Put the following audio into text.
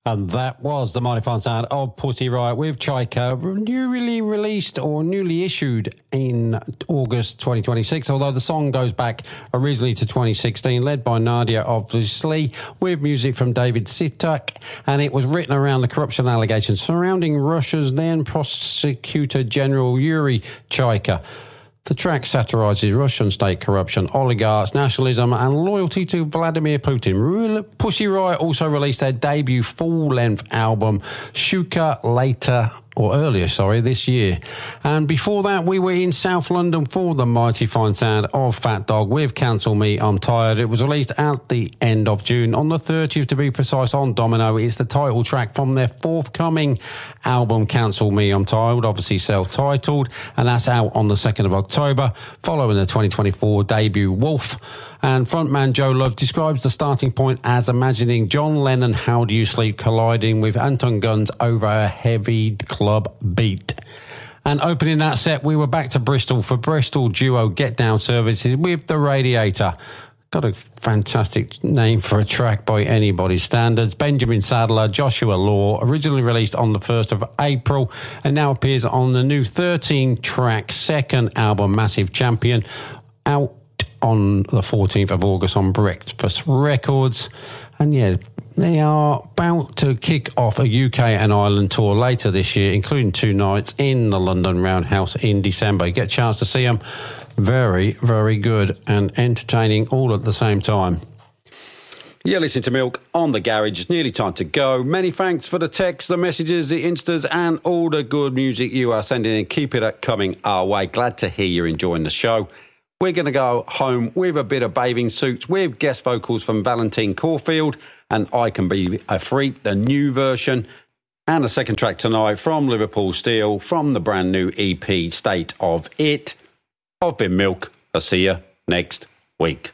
And that was the mighty fine sound of Pussy Riot with Chaika, newly released or newly issued in August 2026, although the song goes back originally to 2016, led by Nadia, obviously, with music from David Sitak, and it was written around the corruption allegations surrounding Russia's then Prosecutor General Yuri Chaika. The track satirises Russian state corruption, oligarchs, nationalism and loyalty to Vladimir Putin. Pussy Riot also released their debut full-length album, Shuka, earlier this year. And before that, we were in South London for the mighty fine sound of Fat Dog with Cancel Me, I'm Tired. It was released at the end of June, on the 30th to be precise, on Domino. It's the title track from their forthcoming album, Cancel Me, I'm Tired, obviously self-titled, and that's out on the 2nd of October, following the 2024 debut Wolf. And frontman Joe Love describes the starting point as imagining John Lennon, How Do You Sleep, colliding with Anton Guns over a heavy club beat. And opening that set, we were back to Bristol for Bristol duo Get Down Services with The Radiator. Got a fantastic name for a track by anybody's standards. Benjamin Sadler, Joshua Law, originally released on the 1st of April and now appears on the new 13-track second album, Massive Champion, out on the 14th of August on Breakfast Records. And yeah, they are about to kick off a UK and Ireland tour later this year, including 2 nights in the London Roundhouse in December. You get a chance to see them. Very, very good and entertaining all at the same time. You're listening to Milk on the Garage. It's nearly time to go. Many thanks for the texts, the messages, the instas, and all the good music you are sending in. Keep it coming our way. Glad to hear you're enjoying the show. We're going to go home with a bit of Bathing Suits with guest vocals from Valentine Caulfield and I Can Be a Freak, the new version, and a second track tonight from Liverpool Steel from the brand new EP State of It. I've been Milk. I'll see you next week.